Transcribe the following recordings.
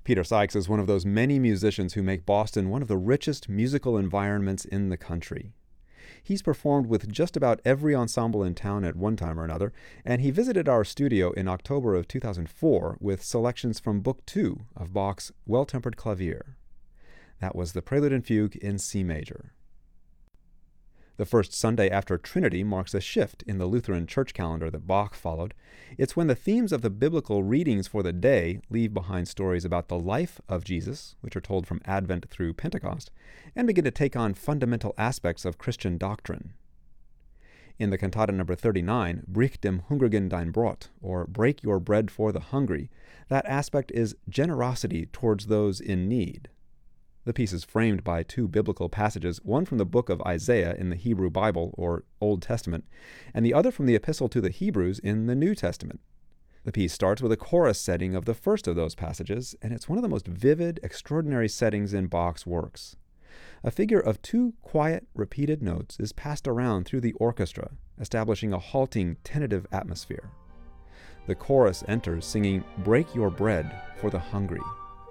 Peter Sykes is one of those many musicians who make Boston one of the richest musical environments in the country. He's performed with just about every ensemble in town at one time or another, and he visited our studio in October of 2004 with selections from Book 2 of Bach's Well-Tempered Clavier. That was the Prelude and Fugue in C major. The first Sunday after Trinity marks a shift in the Lutheran church calendar that Bach followed. It's when the themes of the biblical readings for the day leave behind stories about the life of Jesus, which are told from Advent through Pentecost, and begin to take on fundamental aspects of Christian doctrine. In the cantata number 39, Brich dem Hungrigen dein Brot, or Break Your Bread for the Hungry, that aspect is generosity towards those in need. The piece is framed by two biblical passages, one from the book of Isaiah in the Hebrew Bible, or Old Testament, and the other from the Epistle to the Hebrews in the New Testament. The piece starts with a chorus setting of the first of those passages, and it's one of the most vivid, extraordinary settings in Bach's works. A figure of two quiet, repeated notes is passed around through the orchestra, establishing a halting, tentative atmosphere. The chorus enters singing, "Break your bread for the hungry."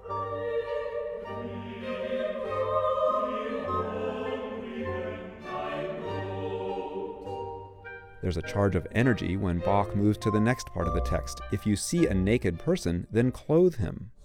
There's a charge of energy when Bach moves to the next part of the text. If you see a naked person, then clothe him.